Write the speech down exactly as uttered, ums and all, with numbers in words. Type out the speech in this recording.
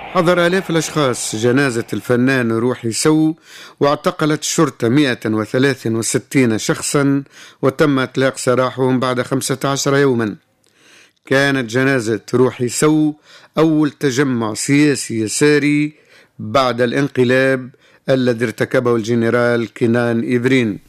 حضر آلاف الأشخاص جنازة الفنان روحي سو، واعتقلت الشرطة مئة وثلاثة وستين شخصا، وتم إطلاق سراحهم بعد خمسة عشر يوما. كانت جنازة روحي سو أول تجمع سياسي يساري بعد الانقلاب الذي ارتكبه الجنرال كينان إيفرين.